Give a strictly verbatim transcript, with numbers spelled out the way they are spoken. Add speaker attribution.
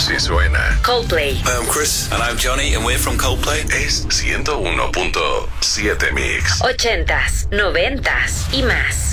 Speaker 1: Así suena.
Speaker 2: Coldplay.
Speaker 3: Hi, I'm Chris. And I'm Johnny, and we're from Coldplay.
Speaker 1: Es ciento uno punto siete Mix.
Speaker 2: Ochentas, noventas y más.